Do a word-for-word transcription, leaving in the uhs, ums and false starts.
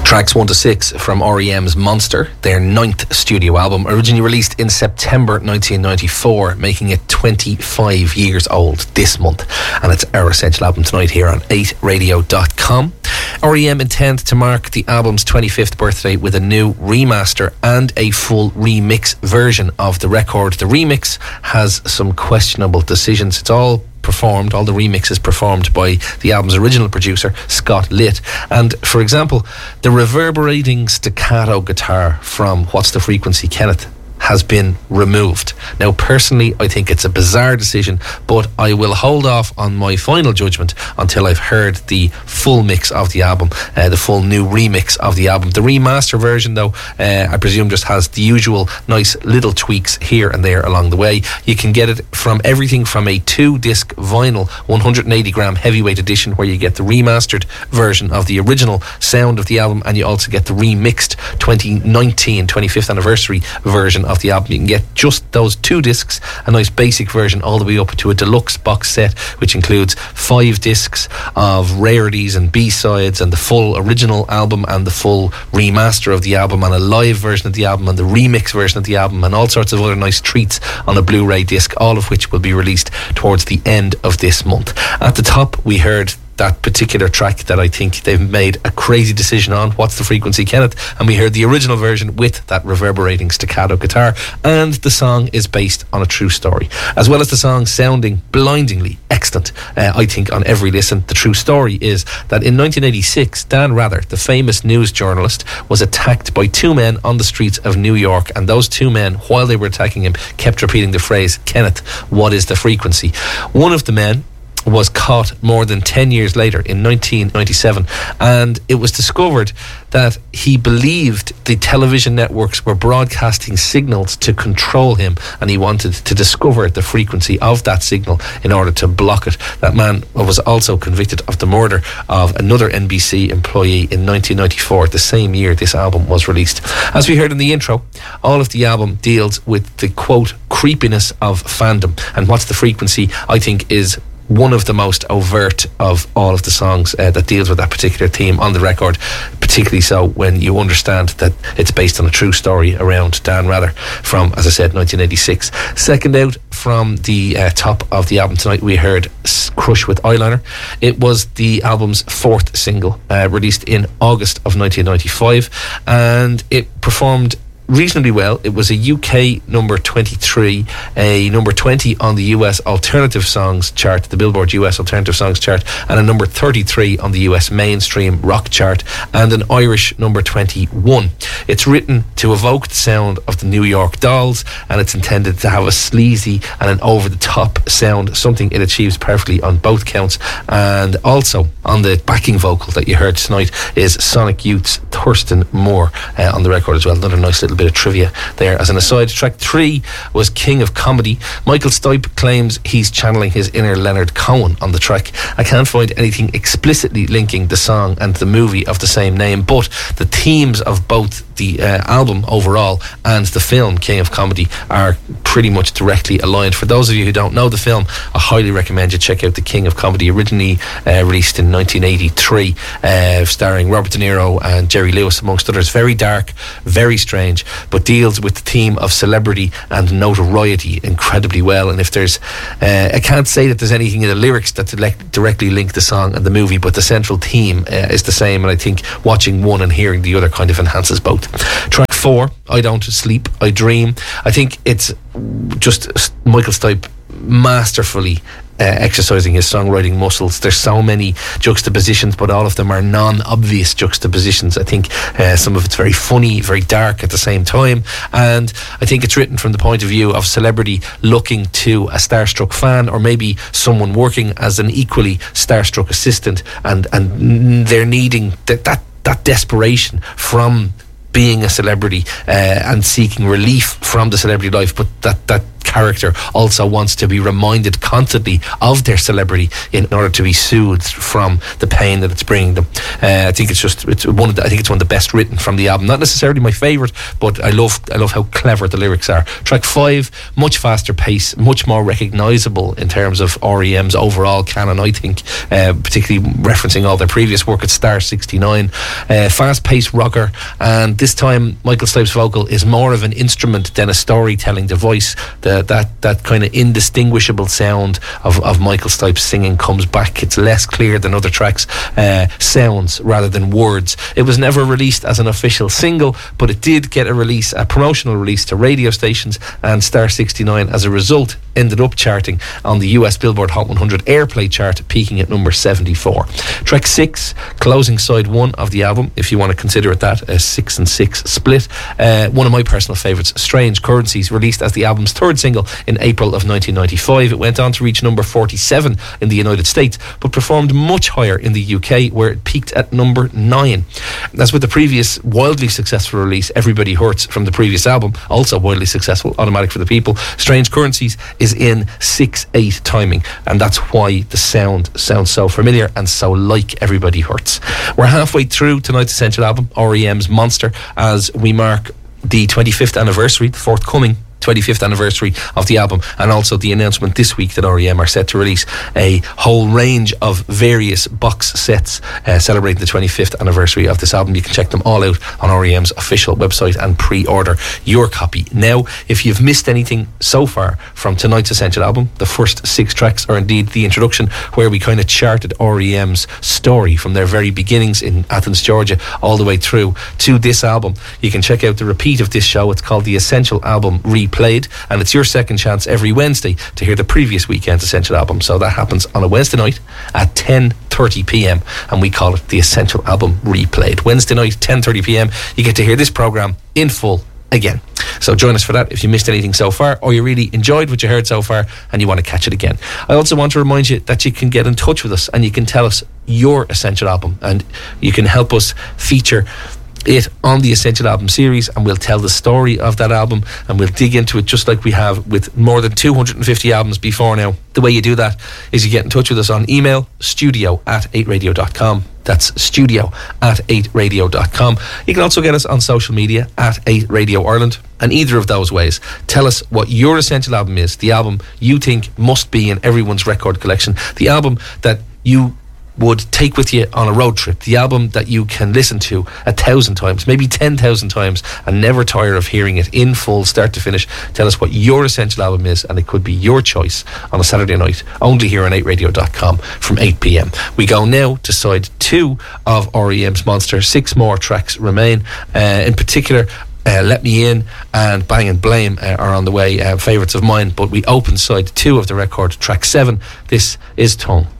Tracks one to six from R E M's Monster, their ninth studio album, originally released in September nineteen ninety-four, making it twenty-five years old this month. And it's our Essential Album tonight here on eight radio dot com. R E M intend to mark the album's twenty-fifth birthday with a new remaster and a full remix version of the record. The remix has some questionable decisions. It's all performed, all the remixes performed by the album's original producer, Scott Litt. And for example, the reverberating staccato guitar from What's the Frequency, Kenneth, has been removed. Now, personally, I think it's a bizarre decision, but I will hold off on my final judgment until I've heard the full mix of the album, uh, the full new remix of the album. The remaster version, though, uh, I presume just has the usual nice little tweaks here and there along the way. You can get it from everything from a two-disc vinyl one hundred eighty gram heavyweight edition, where you get the remastered version of the original sound of the album, and you also get the remixed twenty nineteen twenty-fifth anniversary version of the album. You can get just those two discs, a nice basic version, all the way up to a deluxe box set, which includes five discs of rarities and B-sides and the full original album and the full remaster of the album and a live version of the album and the remix version of the album and all sorts of other nice treats on a Blu-ray disc, all of which will be released towards the end of this month. At the top, we heard that particular track that I think they've made a crazy decision on, What's the Frequency, Kenneth, and we heard the original version with that reverberating staccato guitar, and the song is based on a true story, as well as the song sounding blindingly excellent, uh, I think, on every listen. The true story is that in nineteen eighty-six, Dan Rather, the famous news journalist, was attacked by two men on the streets of New York, and those two men, while they were attacking him, kept repeating the phrase, Kenneth, what is the frequency? One of the men was caught more than ten years later in nineteen ninety-seven, and it was discovered that he believed the television networks were broadcasting signals to control him, and he wanted to discover the frequency of that signal in order to block it. That man was also convicted of the murder of another N B C employee in nineteen ninety-four, the same year this album was released. As we heard in the intro, all of the album deals with the, quote, creepiness of fandom, and What's the Frequency, I think, is one of the most overt of all of the songs uh, that deals with that particular theme on the record, particularly so when you understand that it's based on a true story around Dan Rather from, as I said, nineteen eighty-six. Second out from the uh, top of the album tonight, we heard Crush with Eyeliner. It was the album's fourth single, uh, released in August of nineteen ninety-five, and it performed reasonably well. It was a U K number twenty-three, a number twenty on the U S Alternative Songs chart, the Billboard U S Alternative Songs chart, and a number thirty-three on the U S Mainstream Rock chart, and an Irish number twenty-one. It's written to evoke the sound of the New York Dolls, and it's intended to have a sleazy and an over-the-top sound, something it achieves perfectly on both counts. And also on the backing vocal that you heard tonight is Sonic Youth's Thurston Moore uh, on the record as well. Another nice little bit of trivia there as an aside. Track three was King of Comedy. Michael Stipe claims he's channeling his inner Leonard Cohen on the track. I can't find anything explicitly linking the song and the movie of the same name, but the themes of both the uh, album overall and the film King of Comedy are pretty much directly aligned. For those of you who don't know the film, I highly recommend you check out The King of Comedy, originally uh, released in nineteen eighty-three, uh, starring Robert De Niro and Jerry Lewis amongst others. Very dark, very strange, but deals with the theme of celebrity and notoriety incredibly well. And if there's uh, I can't say that there's anything in the lyrics that direct, directly link the song and the movie, but the central theme uh, is the same, and I think watching one and hearing the other kind of enhances both. Track four, I Don't Sleep, I Dream. I think it's just Michael Stipe masterfully Uh, exercising his songwriting muscles. There's so many juxtapositions, but all of them are non-obvious juxtapositions. I think uh, some of it's very funny, very dark at the same time, and I think it's written from the point of view of celebrity looking to a starstruck fan, or maybe someone working as an equally starstruck assistant, and and they're needing that that, that desperation from being a celebrity uh, and seeking relief from the celebrity life, but that that character also wants to be reminded constantly of their celebrity in order to be soothed from the pain that it's bringing them. Uh, I think it's just it's one of the, I think it's one of the best written from the album. Not necessarily my favourite, but I love I love how clever the lyrics are. Track five, much faster pace, much more recognisable in terms of R E M's overall canon, I think, uh, particularly referencing all their previous work at Star sixty-nine. Uh, fast-paced rocker, and this time Michael Stipe's vocal is more of an instrument than a storytelling device. The, that that kind of indistinguishable sound of, of Michael Stipe's singing comes back. It's less clear than other tracks, uh, sounds rather than words. It was never released as an official single, but it did get a release, a promotional release to radio stations, and Star sixty-nine as a result ended up charting on the U S Billboard Hot one hundred airplay chart, peaking at number seventy-four. Track six, closing side one of the album, if you want to consider it that, a six and six split. Uh, one of my personal favourites, Strange Currencies, released as the album's third single in April of nineteen ninety-five. It went on to reach number forty-seven in the United States, but performed much higher in the U K, where it peaked at number nine. As with the previous wildly successful release, Everybody Hurts, from the previous album, also wildly successful, Automatic for the People, Strange Currencies is in six eight timing, and that's why the sound sounds so familiar and so like Everybody Hurts. We're halfway through tonight's Essential album, R E M's Monster, as we mark the twenty-fifth anniversary, the forthcoming twenty-fifth anniversary of the album, and also the announcement this week that R E M are set to release a whole range of various box sets uh, celebrating the twenty-fifth anniversary of this album. You can check them all out on R E M's official website and pre-order your copy now. If you've missed anything so far from tonight's Essential album, the first six tracks are indeed the introduction, where we kind of charted R E M's story from their very beginnings in Athens, Georgia, all the way through to this album. You can check out the repeat of this show. It's called the Essential Album Replayed, and it's your second chance every Wednesday to hear the previous weekend's Essential album. So that happens on a Wednesday night at ten thirty p.m, and we call it the Essential Album Replayed. Wednesday night, ten thirty p.m, you get to hear this programme in full again. So join us for that if you missed anything so far, or you really enjoyed what you heard so far and you want to catch it again. I also want to remind you that you can get in touch with us and you can tell us your Essential album, and you can help us feature it on the Essential Album series, and we'll tell the story of that album and we'll dig into it just like we have with more than two hundred fifty albums before now. The way you do that is you get in touch with us on email, studio at eight radio dot com. That's studio at eight radio dot com. You can also get us on social media at eight radio Ireland. And either of those ways, tell us what your Essential album is, the album you think must be in everyone's record collection, the album that you would take with you on a road trip, the album that you can listen to a thousand times, maybe ten thousand times, and never tire of hearing it in full, start to finish. Tell us what your Essential album is, and it could be your choice on a Saturday night, only here on eight radio dot com from eight p.m. We go now to side two of R E M's Monster. Six more tracks remain. Uh, in particular, Uh, Let Me In and Bang and Blame uh, are on the way, uh, favourites of mine, but we open side two of the record, track seven. This is Tongue.